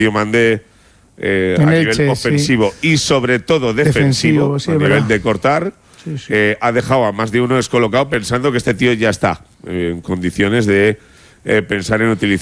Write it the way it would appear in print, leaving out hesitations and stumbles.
Mandé a nivel Elche, ofensivo y sobre todo defensivo, sí, a nivel verdad. de cortar, ha dejado a más de uno descolocado pensando que este tío ya está en condiciones de pensar en utilizar